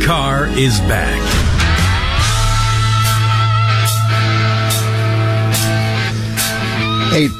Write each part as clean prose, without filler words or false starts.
Carr is back. Eight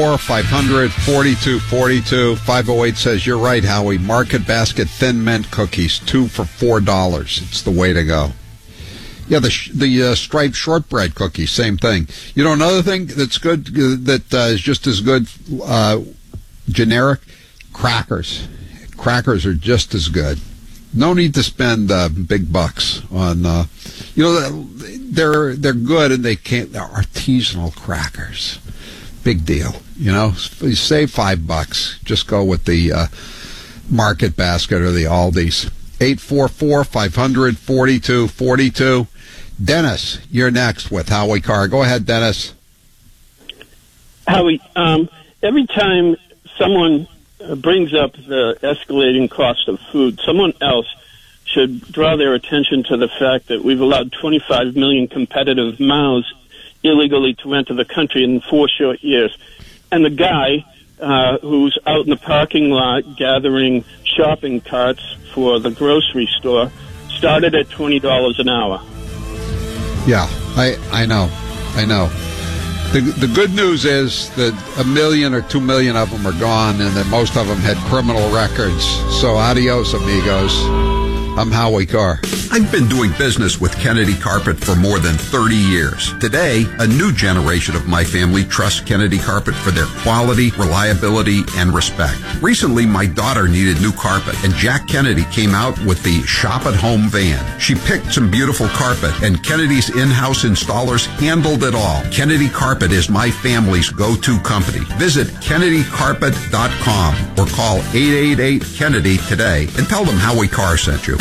844-500-4242. 508 says, you're right, Howie. Market Basket Thin Mint Cookies, 2 for $4. It's the way to go. Yeah, the striped shortbread cookies, same thing. You know, another thing that's good, that is just as good, generic, crackers. Crackers are just as good. No need to spend big bucks on, they're good, and they're artisanal crackers. Big deal, you know. You save $5. Just go with the Market Basket or the Aldi's. 844-500-4242. Dennis, you're next with Howie Carr. Go ahead, Dennis. Howie, every time someone brings up the escalating cost of food, someone else should draw their attention to the fact that we've allowed 25 million competitive mouths illegally to enter the country in 4 short years. And the guy who's out in the parking lot gathering shopping carts for the grocery store started at $20 an hour. Yeah, I know. The good news is that 1 million or 2 million of them are gone, and that most of them had criminal records. So adios, amigos. I'm Howie Carr. I've been doing business with Kennedy Carpet for more than 30 years. Today, a new generation of my family trusts Kennedy Carpet for their quality, reliability, and respect. Recently, my daughter needed new carpet, and Jack Kennedy came out with the Shop at Home van. She picked some beautiful carpet, and Kennedy's in-house installers handled it all. Kennedy Carpet is my family's go-to company. Visit KennedyCarpet.com or call 888-KENNEDY today and tell them Howie Carr sent you.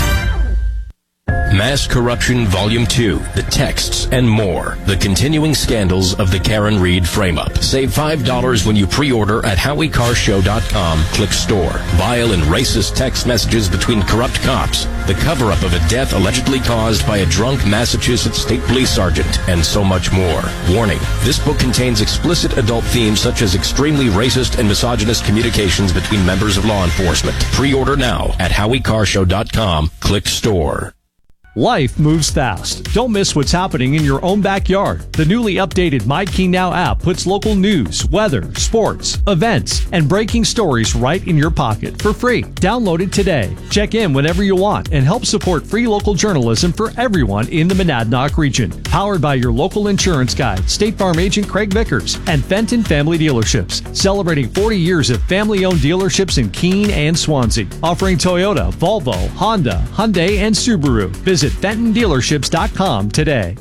Mass Corruption Volume 2, The Texts and More. The continuing scandals of the Karen Reed frame-up. Save $5 when you pre-order at HowieCarrShow.com. Click Store. Vile and racist text messages between corrupt cops. The cover-up of a death allegedly caused by a drunk Massachusetts State Police Sergeant. And so much more. Warning. This book contains explicit adult themes such as extremely racist and misogynist communications between members of law enforcement. Pre-order now at HowieCarrShow.com. Click Store. Life moves fast. Don't miss what's happening in your own backyard. The newly updated MyKeyNow app puts local news, weather, sports, events, and breaking stories right in your pocket for free. Download it today. Check in whenever you want and help support free local journalism for everyone in the Monadnock region. Powered by your local insurance guide, State Farm agent Craig Vickers, and Fenton Family Dealerships. Celebrating 40 years of family-owned dealerships in Keene and Swansea. Offering Toyota, Volvo, Honda, Hyundai, and Subaru. Visit FentonDealerships.com today.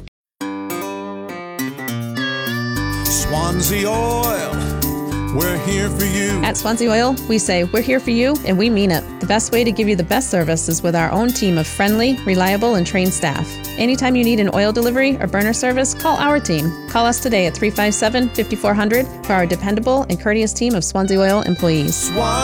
Swansea Oil, we're here for you. At Swansea Oil, we say we're here for you, and we mean it. The best way to give you the best service is with our own team of friendly, reliable, and trained staff. Anytime you need an oil delivery or burner service, call our team. Call us today at 357-5400 for our dependable and courteous team of Swansea Oil employees.